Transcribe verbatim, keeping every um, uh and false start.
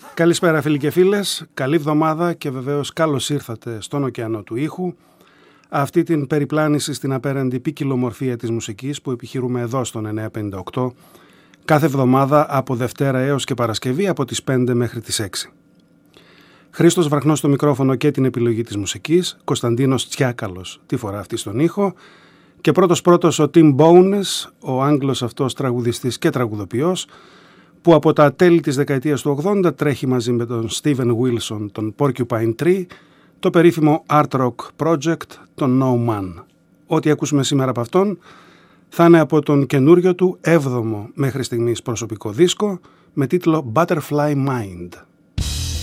Καλησπέρα φίλοι και φίλες, καλή εβδομάδα και βεβαίως καλώς ήρθατε στον ωκεανό του ήχου. Αυτή την περιπλάνηση στην απέραντη ποικιλομορφία της μουσικής που επιχειρούμε εδώ στον εννιακόσια πενήντα οκτώ κάθε εβδομάδα από Δευτέρα έως και Παρασκευή από τις πέντε μέχρι τις έξι. Χρήστος Βραχνός στο μικρόφωνο και την επιλογή της μουσικής, Κωνσταντίνος Τσιάκαλος τη φορά αυτή στον ήχο και πρώτος πρώτος ο Tim Bowness, ο Άγγλος αυτός τραγουδιστής και τραγουδοποιός, που από τα τέλη της δεκαετίας του ογδόντα τρέχει μαζί με τον Steven Wilson, τον Porcupine Tree, το περίφημο art rock project, τον No Man. Ό,τι ακούσουμε σήμερα από αυτόν θα είναι από τον καινούριο του έβδομο μέχρι στιγμής προσωπικό δίσκο με τίτλο Butterfly Mind.